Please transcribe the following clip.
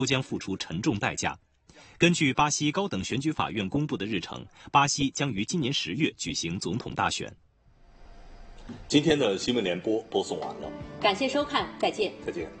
都将付出沉重代价。根据巴西高等选举法院公布的日程，巴西将于今年10月举行总统大选。 今天的新闻联播播送完了， 感谢收看，再见。 再见。